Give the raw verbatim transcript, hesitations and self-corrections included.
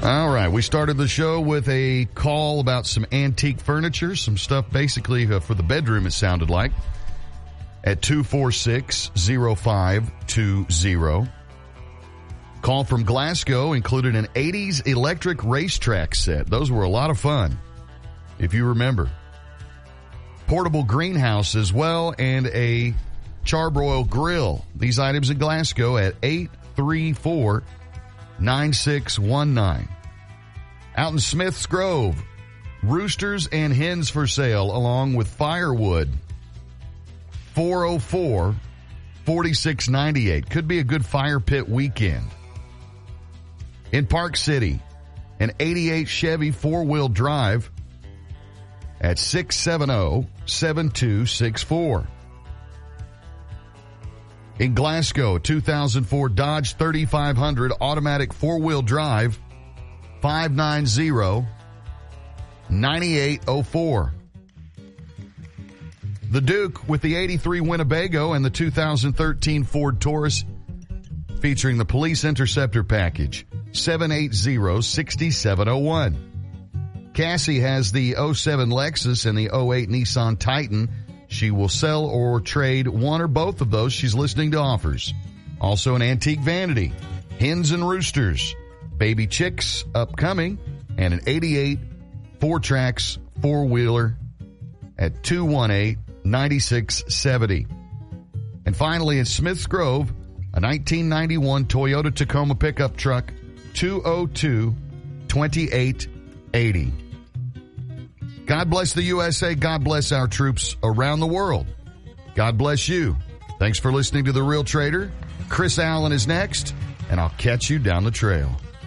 All right, we started the show with a call about some antique furniture, some stuff basically uh, for the bedroom, it sounded like, at two four six, zero five two zero. Call from Glasgow included an eighties electric racetrack set. Those were a lot of fun, if you remember. Portable greenhouse as well, and a charbroil grill. These items in Glasgow at eight three four, nine six one nine. Out in Smiths Grove, roosters and hens for sale along with firewood. four oh four, four six nine eight. Could be a good fire pit weekend. In Park City, an eighty-eight Chevy four-wheel drive at six seven zero, seven two six four. In Glasgow, two thousand four Dodge thirty-five hundred automatic four-wheel drive, five nine zero, nine eight zero four. The Duke with the eighty-three Winnebago and the two thousand thirteen Ford Taurus featuring the Police Interceptor package, seven eight zero, six seven zero one. Cassie has the oh seven Lexus and the oh eight Nissan Titan. She will sell or trade one or both of those. She's listening to offers. Also an antique vanity, hens and roosters, baby chicks upcoming, and an eighty-eight four tracks four-wheeler at two one eight, nine six seven zero. And finally in Smiths Grove, a nineteen ninety-one Toyota Tacoma pickup truck, two oh two, twenty-eight eighty. God bless the U S A. God bless our troops around the world. God bless you. Thanks for listening to The Real Trader. Chris Allen is next, and I'll catch you down the trail.